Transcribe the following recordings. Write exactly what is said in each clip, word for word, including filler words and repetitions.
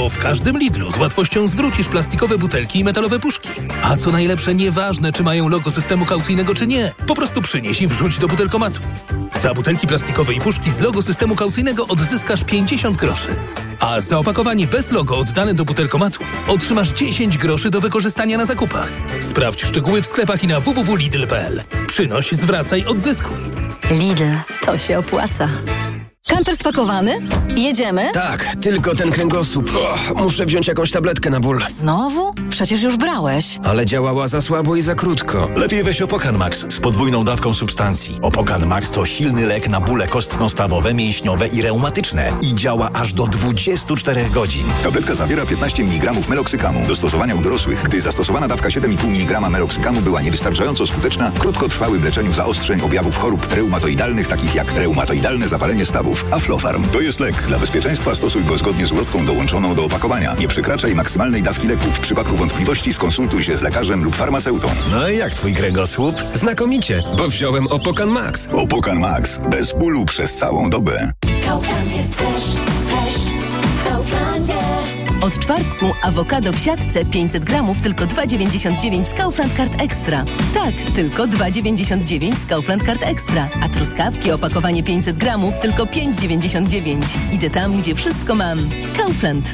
bo w każdym Lidlu z łatwością zwrócisz plastikowe butelki i metalowe puszki. A co najlepsze, nieważne czy mają logo systemu kaucyjnego czy nie, po prostu przynieś i wrzuć do butelkomatu. Za butelki plastikowe i puszki z logo systemu kaucyjnego odzyskasz pięćdziesiąt groszy. A za opakowanie bez logo oddane do butelkomatu otrzymasz dziesięć groszy do wykorzystania na zakupach. Sprawdź szczegóły w sklepach i na w w w kropka lidl kropka p l. Przynoś, zwracaj, odzyskuj. Lidl, to się opłaca. Kamper spakowany? Jedziemy? Tak, tylko ten kręgosłup. O, muszę wziąć jakąś tabletkę na ból. Znowu? Przecież już brałeś. Ale działała za słabo i za krótko. Lepiej weź Opokan Max z podwójną dawką substancji. Opokan Max to silny lek na bóle kostno-stawowe, mięśniowe i reumatyczne. I działa aż do dwudziestu czterech godzin. Tabletka zawiera piętnaście miligramów meloksykamu. Do stosowania u dorosłych, gdy zastosowana dawka siedem i pół miligrama meloksykamu była niewystarczająco skuteczna w krótkotrwałym leczeniu zaostrzeń objawów chorób reumatoidalnych, takich jak reumatoidalne zapalenie stawów. Aflofarm to jest lek. Dla bezpieczeństwa stosuj go zgodnie z ulotką dołączoną do opakowania. Nie przekraczaj maksymalnej dawki leku. W przypadku wątpliwości skonsultuj się z lekarzem lub farmaceutą. No i jak twój kręgosłup? Znakomicie, bo wziąłem Opokan Max. Opokan Max. Bez bólu przez całą dobę. Kaufland jest fresh, fresh w Kauflandzie. Od czwartku awokado w siatce pięćset gramów tylko dwa dziewięćdziesiąt dziewięć z Kaufland Card Extra. Tak, tylko dwa dziewięćdziesiąt dziewięć z Kaufland Card Extra. A truskawki opakowanie pięćset gramów tylko pięć dziewięćdziesiąt dziewięć. Idę tam, gdzie wszystko mam. Kaufland.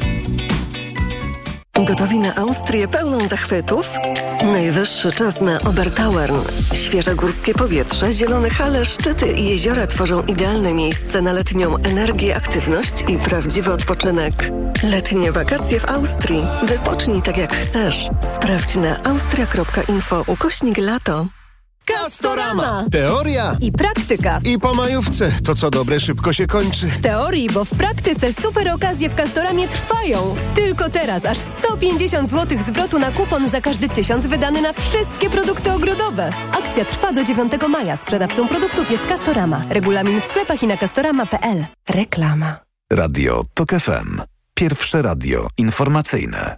Gotowi na Austrię pełną zachwytów? Najwyższy czas na Obertauern. Świeże górskie powietrze, zielone hale, szczyty i jeziora tworzą idealne miejsce na letnią energię, aktywność i prawdziwy odpoczynek. Letnie wakacje w Austrii. Wypocznij tak jak chcesz. Sprawdź na austria kropka info ukośnik lato. Castorama. Teoria i praktyka. I po majówce. To co dobre szybko się kończy. W teorii, bo w praktyce super okazje w Castoramie trwają. Tylko teraz aż sto pięćdziesiąt złotych zwrotu na kupon za każdy tysiąc wydany na wszystkie produkty ogrodowe. Akcja trwa do dziewiątego maja. Sprzedawcą produktów jest Castorama. Regulamin w sklepach i na castorama kropka p l. Reklama. Radio TOK F M. Pierwsze radio informacyjne.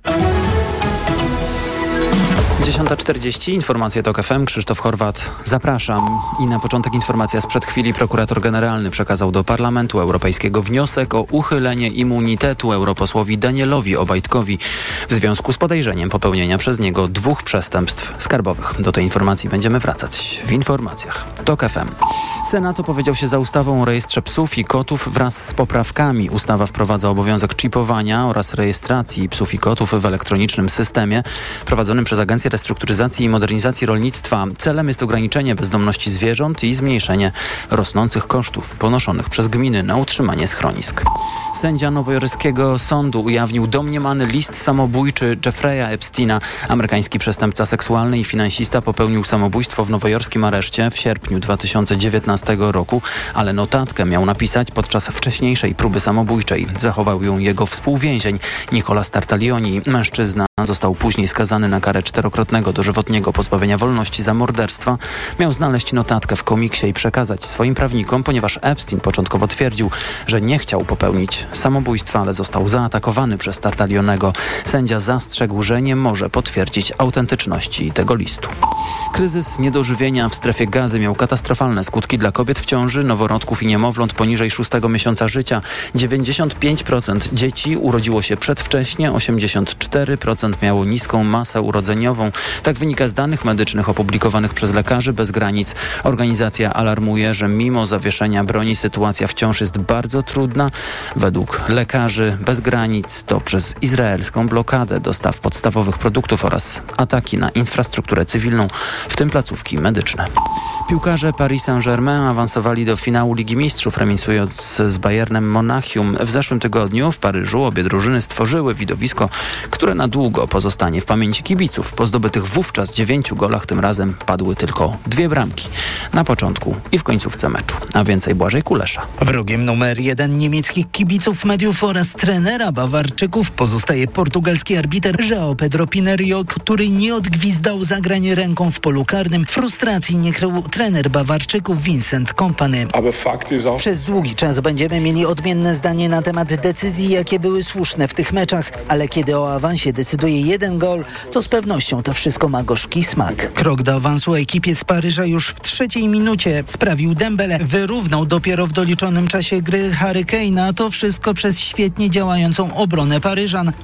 dziesiąta czterdzieści, informacje TOK F M, Krzysztof Horwat, zapraszam. I na początek informacja sprzed chwili. Prokurator generalny przekazał do Parlamentu Europejskiego wniosek o uchylenie immunitetu europosłowi Danielowi Obajtkowi w związku z podejrzeniem popełnienia przez niego dwóch przestępstw skarbowych. Do tej informacji będziemy wracać w informacjach TOK F M. Senat opowiedział się za ustawą o rejestrze psów i kotów wraz z poprawkami. Ustawa wprowadza obowiązek czipowania oraz rejestracji psów i kotów w elektronicznym systemie prowadzonym przez Agencję Restrukturyzacji i Modernizacji Rolnictwa. Celem jest ograniczenie bezdomności zwierząt i zmniejszenie rosnących kosztów ponoszonych przez gminy na utrzymanie schronisk. Sędzia nowojorskiego sądu ujawnił domniemany list samobójczy Jeffrey'a Epsteina. Amerykański przestępca seksualny i finansista popełnił samobójstwo w nowojorskim areszcie w sierpniu dwa tysiące dziewiętnastego roku, ale notatkę miał napisać podczas wcześniejszej próby samobójczej. Zachował ją jego współwięzień Nicolas Tartaglioni. Mężczyzna został później skazany na karę czterokrotnego dożywotniego pozbawienia wolności za morderstwa. Miał znaleźć notatkę w komiksie i przekazać swoim prawnikom, ponieważ Epstein początkowo twierdził, że nie chciał popełnić samobójstwa, ale został zaatakowany przez Tartaglionego. Sędzia zastrzegł, że nie może potwierdzić autentyczności tego listu. Kryzys niedożywienia w strefie Gazy miał katastrofalne skutki dla kobiet w ciąży, noworodków i niemowląt poniżej szóstego miesiąca życia. dziewięćdziesiąt pięć procent dzieci urodziło się przedwcześnie, osiemdziesiąt cztery procent miało niską masę urodzeniową. Tak wynika z danych medycznych opublikowanych przez Lekarzy Bez Granic. Organizacja alarmuje, że mimo zawieszenia broni sytuacja wciąż jest bardzo trudna. Według Lekarzy Bez Granic to przez izraelską blokadę dostaw podstawowych produktów oraz ataki na infrastrukturę cywilną, w tym placówki medyczne. Piłkarze Paris Saint-Germain awansowali do finału Ligi Mistrzów, remisując z Bayernem Monachium. W zeszłym tygodniu w Paryżu obie drużyny stworzyły widowisko, które na długo pozostanie w pamięci kibiców. Po zdobytych wówczas dziewięciu golach tym razem padły tylko dwie bramki. Na początku i w końcówce meczu. A więcej Błażej Kulesza. Wrogiem numer jeden niemieckich kibiców, mediów oraz trenera Bawarczyków pozostaje portugalski arbiter João Pedro Pinheiro, który nie odgwizdał zagrań ręką w polu karnym. Frustracji nie krył trener Bawarczyków Vincent Kompany. Przez długi czas będziemy mieli odmienne zdanie na temat decyzji, jakie były słuszne w tych meczach, ale kiedy o awansie decyduje jeden gol, to z pewnością to wszystko ma gorzki smak. Krok do awansu ekipie z Paryża już w trzeciej minucie sprawił Dembele. Wyrównał dopiero w doliczonym czasie gry Harry Kane'a. To wszystko przez świetnie działającą obronę Paryżan.